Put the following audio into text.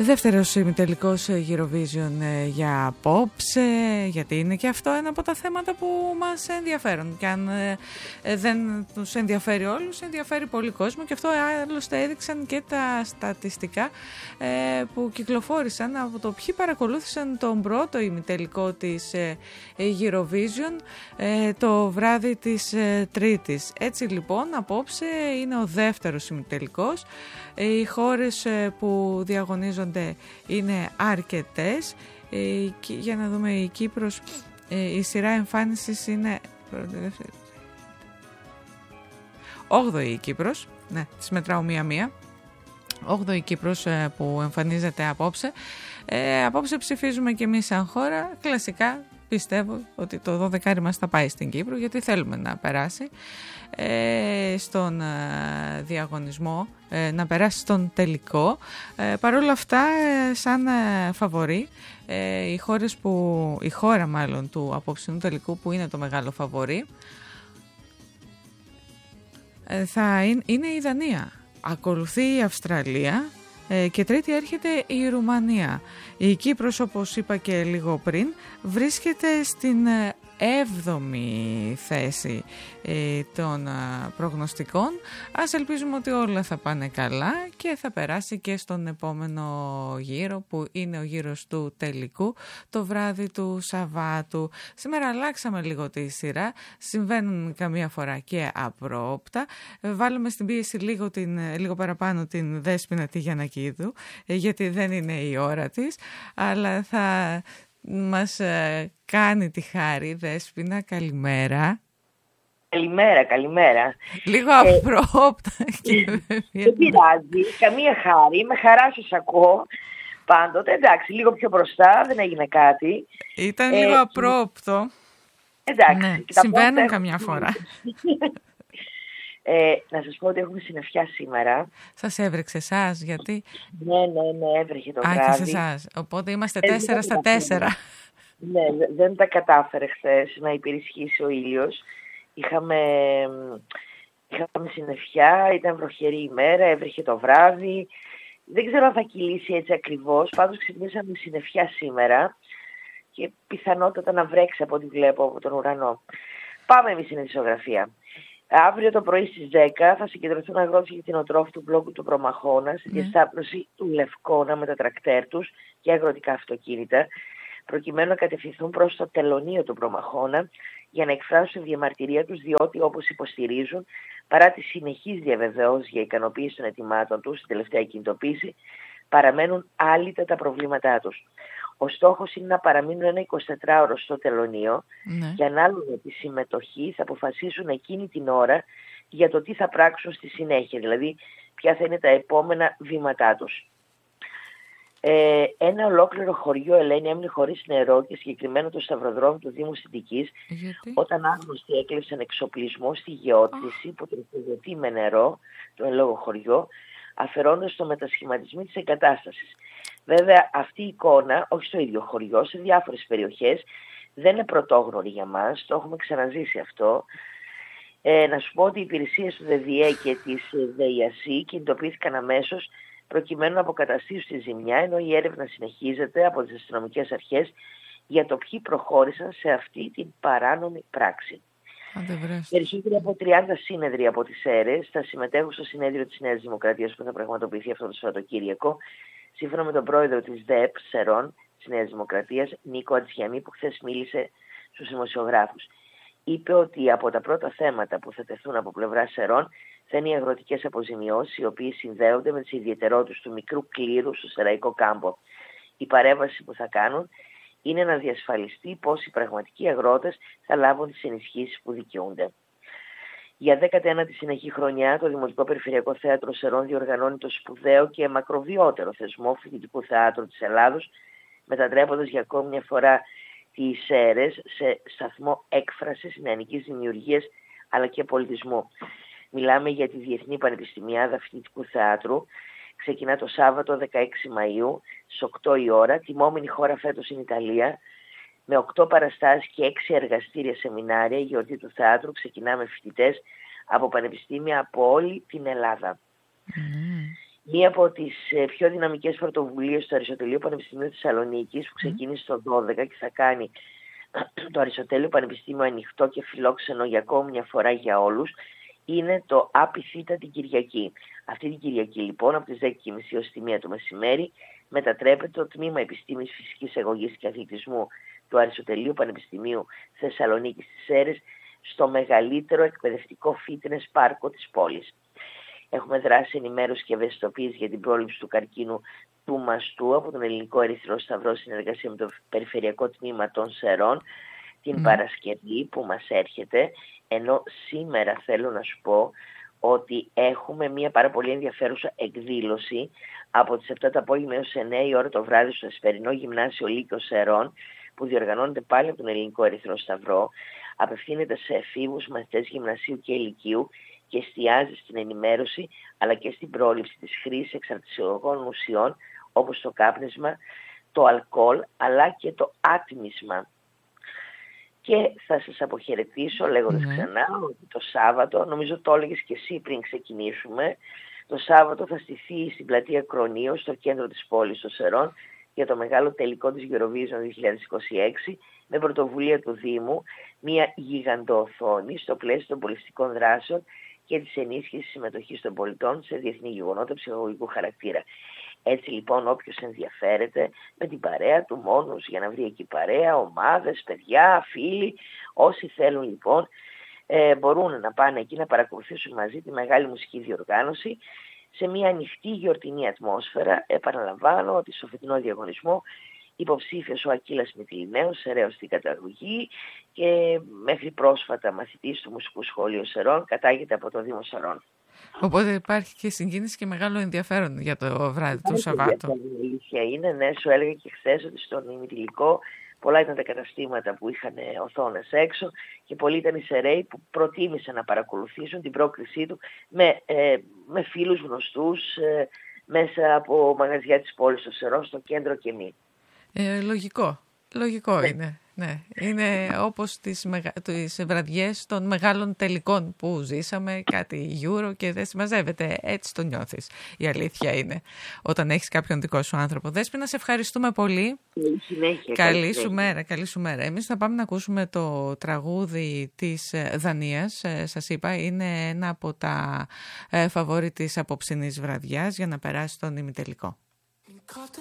Δεύτερος ημιτελικός Eurovision για απόψε, γιατί είναι και αυτό ένα από τα θέματα που μας ενδιαφέρουν. Και αν δεν τους ενδιαφέρει όλους, ενδιαφέρει πολύ κόσμο, και αυτό άλλωστε έδειξαν και τα στατιστικά που κυκλοφόρησαν από το ποιοι παρακολούθησαν τον πρώτο ημιτελικό της Eurovision το βράδυ της Τρίτης. Έτσι λοιπόν απόψε είναι ο δεύτερος ημιτελικός. Οι χώρες που διαγωνίζονται είναι αρκετές. Για να δούμε, η Κύπρος, η σειρά εμφάνισης είναι 8η η Κύπρος, ναι, τις μετράω μία-μία. 8η η Κύπρος που εμφανίζεται απόψε. Απόψε ψηφίζουμε και εμείς σαν χώρα. Κλασικά πιστεύω ότι το 12 μας θα πάει στην Κύπρο, γιατί θέλουμε να περάσει στον διαγωνισμό, να περάσει στον τελικό. Παρ' όλα αυτά, σαν φαβορί, η χώρα μάλλον του απόψινου τελικού, που είναι το μεγάλο φαβορί, θα είναι η Δανία. Ακολουθεί η Αυστραλία και τρίτη έρχεται η Ρουμανία. Η Κύπρος, όπως είπα και λίγο πριν, βρίσκεται στην 7η θέση των προγνωστικών. Ας ελπίζουμε ότι όλα θα πάνε καλά και θα περάσει και στον επόμενο γύρο, που είναι ο γύρος του τελικού, το βράδυ του Σαββάτου. Σήμερα αλλάξαμε λίγο τη σειρά, συμβαίνουν καμία φορά και απρόοπτα. Βάλουμε στην πίεση λίγο παραπάνω την Δέσποινα τη Γιαννακίδου, γιατί δεν είναι η ώρα της, αλλά θα μας κάνει τη χάρη. Δέσποινα, καλημέρα. Καλημέρα. Λίγο απρόοπτα. Δεν πειράζει, καμία χάρη, με χαρά σας ακούω πάντοτε. Εντάξει, λίγο πιο μπροστά, δεν έγινε κάτι. Ήταν λίγο απρόοπτο. Εντάξει. Ναι, συμβαίνουν καμιά φορά. Να σας πω ότι έχουμε συννεφιά σήμερα. Σας έβρεξε εσάς, γιατί? Ναι, έβρεχε το βράδυ. Και σε εσάς, οπότε είμαστε 4 στα 4. Ναι, δεν τα κατάφερε χθες να υπερισχύσει ο ήλιος. Είχαμε συννεφιά, ήταν βροχερή ημέρα, έβρεχε το βράδυ. Δεν ξέρω αν θα κυλήσει έτσι ακριβώς, πάντως ξεκινήσαμε συννεφιά σήμερα και πιθανότατα να βρέξει από ό,τι βλέπω από τον ουρανό. Πάμε εμείς στην ειδησιογραφία. Αύριο το πρωί στις 10 θα συγκεντρωθούν αγρότες και κτηνοτρόφοι του μπλόκου του Προμαχώνα στη διασταύρωση του Λευκώνα με τα τρακτέρ τους και αγροτικά αυτοκίνητα, προκειμένου να κατευθυνθούν προς το τελωνείο του Προμαχώνα για να εκφράσουν τη διαμαρτυρία τους, διότι, όπως υποστηρίζουν, παρά τις συνεχείς διαβεβαιώσεις για ικανοποίηση των αιτημάτων τους στην τελευταία κινητοποίηση, παραμένουν άλυτα τα προβλήματά τους. Ο στόχος είναι να παραμείνουν ένα 24ωρο στο τελωνείο και ανάλογα τη συμμετοχή θα αποφασίσουν εκείνη την ώρα για το τι θα πράξουν στη συνέχεια, δηλαδή ποια θα είναι τα επόμενα βήματά τους. Ένα ολόκληρο χωριό, Ελένη, έμεινε χωρίς νερό, και συγκεκριμένα το σταυροδρόμιο του Δήμου Συντικής, όταν άγνωστοι έκλεισαν εξοπλισμό στη γεώτηση που τροφοδοτεί με νερό το εν λόγω χωριό, αφαιρώντας το μετασχηματισμό της εγκατάστασης. Βέβαια, αυτή η εικόνα, όχι στο ίδιο χωριό, σε διάφορες περιοχές, δεν είναι πρωτόγνωρη για μας, το έχουμε ξαναζήσει αυτό. Να σου πω ότι οι υπηρεσίες του ΔΔΕ και της ΔΕΙΑΣΥ κινητοποιήθηκαν αμέσως προκειμένου να αποκαταστήσουν τη ζημιά, ενώ η έρευνα συνεχίζεται από τις αστυνομικές αρχές για το ποιοι προχώρησαν σε αυτή την παράνομη πράξη. Περισσότεροι από 30 σύνεδροι από τις ΣΕΡΕΣ θα συμμετέχουν στο συνέδριο της Νέας Δημοκρατίας που θα πραγματοποιηθεί αυτό το Σαββατοκύριακο, σύμφωνα με τον πρόεδρο της ΔΕΠ ΣΕΡΟΝ της Νέας Δημοκρατίας, Νίκο Ατζιανή, που χθες μίλησε στους δημοσιογράφους. Είπε ότι από τα πρώτα θέματα που θα τεθούν από πλευρά ΣΕΡΟΝ θα είναι οι αγροτικές αποζημιώσεις, οι οποίες συνδέονται με τις ιδιαιτερότητες του μικρού κλήρου στο Σεραϊκό Κάμπο. Η παρέμβαση που θα κάνουν είναι να διασφαλιστεί πως οι πραγματικοί αγρότες θα λάβουν τις ενισχύσεις που δικαιούνται. Για 19η συνεχή χρονιά, το Δημοτικό Περιφερειακό Θέατρο Σερών διοργανώνει το σπουδαίο και μακροβιότερο θεσμό φοιτητικού θεάτρου της Ελλάδος, μετατρέποντας για ακόμη μια φορά τις ΣΕΡΕΣ σε σταθμό έκφρασης νεανικής δημιουργίας αλλά και πολιτισμού. Μιλάμε για τη Διεθνή Πανεπιστημιάδα Φοιτητικού Θεάτρου. Ξεκινά το Σάββατο 16 Μαΐου στις 8 η ώρα. Τιμόμενη χώρα φέτος είναι η Ιταλία, με 8 παραστάσεις και 6 εργαστήρια σεμινάρια. Η γιορτή του θεάτρου ξεκινά με φοιτητές από πανεπιστήμια από όλη την Ελλάδα. Μία από τις πιο δυναμικές πρωτοβουλίες του Αριστοτελείου Πανεπιστημίου Θεσσαλονίκης, που ξεκίνησε το 2012 και θα κάνει το Αριστοτέλειο Πανεπιστήμιο ανοιχτό και φιλόξενο για ακόμη μια φορά για όλους, είναι το ΑΠΙΘ την Κυριακή. Αυτή την Κυριακή λοιπόν από τις 10.30 ως τη 1 το μεσημέρι μετατρέπεται το Τμήμα Επιστήμης Φυσικής Εγωγής και Αθλητισμού του Αριστοτελείου Πανεπιστημίου Θεσσαλονίκης στις Σέρρες στο μεγαλύτερο εκπαιδευτικό fitness πάρκο της πόλης. Έχουμε δράσει ενημέρωση και ευαισθητοποίηση για την πρόληψη του καρκίνου του μαστού από τον Ελληνικό Ερυθρό Σταυρό συνεργασία με το Περιφερειακό Τμήμα των Σερών την Παρασκευή που μας έρχεται, ενώ σήμερα θέλω να σου πω ότι έχουμε μια πάρα πολύ ενδιαφέρουσα εκδήλωση από τις 7 το απόγευμα έως 9 η ώρα το βράδυ στο Εσπερινό Γυμνάσιο Λύκειος Σερών, που διοργανώνεται πάλι από τον Ελληνικό Ερυθρό Σταυρό, απευθύνεται σε εφήβους μαθητές γυμνασίου και ηλικίου και εστιάζει στην ενημέρωση αλλά και στην πρόληψη της χρήσης εξαρτησιογόνων ουσιών όπως το κάπνισμα, το αλκοόλ αλλά και το άτμισμα. Και θα σας αποχαιρετήσω λέγοντας ξανά ότι το Σάββατο, νομίζω το έλεγες και εσύ πριν ξεκινήσουμε, το Σάββατο θα στηθεί στην πλατεία Κρονίου στο κέντρο της πόλης των Σερών για το μεγάλο τελικό της Eurovision 2026 με πρωτοβουλία του Δήμου μια γιγαντοοθόνη στο πλαίσιο των πολιτιστικών δράσεων και της ενίσχυσης συμμετοχής των πολιτών σε διεθνή γεγονότα ψυχολογικού χαρακτήρα. Έτσι λοιπόν όποιος ενδιαφέρεται με την παρέα του μόνος για να βρει εκεί παρέα, ομάδες, παιδιά, φίλοι, όσοι θέλουν λοιπόν μπορούν να πάνε εκεί να παρακολουθήσουν μαζί τη μεγάλη μουσική διοργάνωση σε μια ανοιχτή γιορτινή ατμόσφαιρα. Επαναλαμβάνω ότι στο φετινό διαγωνισμό υποψήφιος ο Ακύλας Μητυλινέος, Σεραίος στην καταγωγή και μέχρι πρόσφατα μαθητής του Μουσικού Σχολείου Σερών, κατάγεται από το Δήμο Σερών. Οπότε υπάρχει και συγκίνηση και μεγάλο ενδιαφέρον για το βράδυ του Σαββάτου. Η αλήθεια είναι, ναι, σου έλεγα και χθες ότι στον ημιτελικό πολλά ήταν τα καταστήματα που είχαν οθόνες έξω και πολλοί ήταν οι Σεραίοι που προτίμησαν να παρακολουθήσουν την πρόκρισή του με φίλους γνωστούς μέσα από μαγαζιά της πόλης των Σερών, στο κέντρο και μη. Λογικό είναι. Ναι. Είναι όπως τις βραδιές των μεγάλων τελικών που ζήσαμε, κάτι Euro και δεν συμμαζεύεται. Έτσι το νιώθεις. Η αλήθεια είναι. Όταν έχεις κάποιον δικό σου άνθρωπο. Δέσποινα, σε ευχαριστούμε πολύ. Καλή σου μέρα. Εμείς θα πάμε να ακούσουμε το τραγούδι της Δανίας. Σας είπα, είναι ένα από τα φαβόρι της απόψινής βραδιάς για να περάσει τον ημιτελικό.